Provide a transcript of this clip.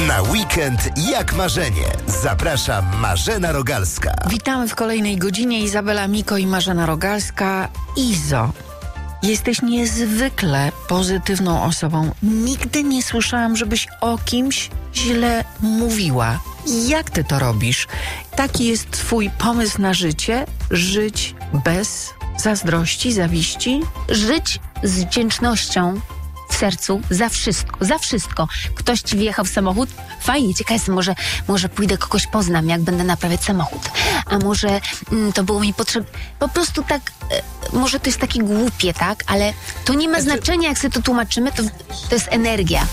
Na weekend jak marzenie. Zaprasza Marzena Rogalska. Witamy w kolejnej godzinie. Izabela Miko i Marzena Rogalska. Izo, jesteś niezwykle pozytywną osobą. Nigdy nie słyszałam, żebyś o kimś źle mówiła. Jak ty to robisz? Taki jest twój pomysł na życie? Żyć bez zazdrości, zawiści? Żyć z wdzięcznością w sercu za wszystko, za wszystko. Ktoś ci wjechał w samochód? Fajnie, ciekawa jestem, może pójdę kogoś poznam, jak będę naprawiać samochód. A może to było mi potrzebne. Po prostu tak, może to jest takie głupie, tak? Ale to nie ma znaczenia, jak sobie to tłumaczymy, to jest energia.